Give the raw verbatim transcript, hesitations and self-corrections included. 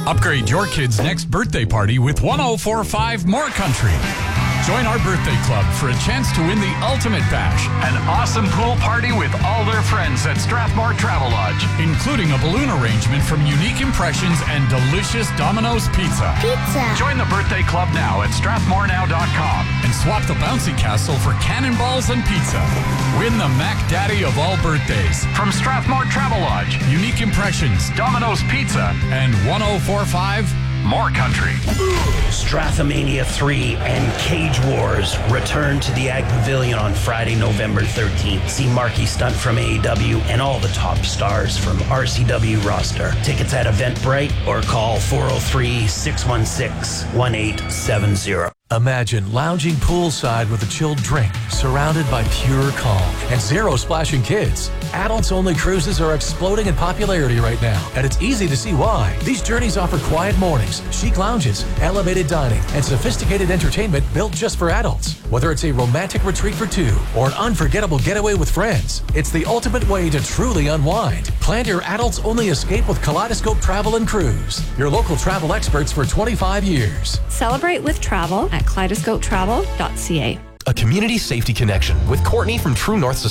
Upgrade your kid's next birthday party with one oh four point five More Country. Join our birthday club for a chance to win the ultimate bash, an awesome pool party with all their friends at Strathmore Travel Lodge, including a balloon arrangement from Unique Impressions and delicious Domino's Pizza. Pizza. Join the birthday club now at strathmore now dot com and swap the bouncy castle for cannonballs and pizza. Win the Mac Daddy of all birthdays from Strathmore Travel Lodge, Unique Impressions, Domino's Pizza, and one oh four point five More Country. Strathamania three and Cage Wars return to the Ag Pavilion on Friday, November thirteenth. See Marky Stunt from A E W and all the top stars from R C W roster. Tickets at Eventbrite or call four oh three, six one six, one eight seven zero. Imagine lounging poolside with a chilled drink, surrounded by pure calm and zero splashing kids. Adults-only cruises are exploding in popularity right now, and it's easy to see why. These journeys offer quiet mornings, chic lounges, elevated dining, and sophisticated entertainment built just for adults. Whether it's a romantic retreat for two or an unforgettable getaway with friends, it's the ultimate way to truly unwind. Plan your adults-only escape with Kaleidoscope Travel and Cruise, your local travel experts for twenty-five years. Celebrate with travel at kaleidoscope travel dot c a. A community safety connection with Courtney from True North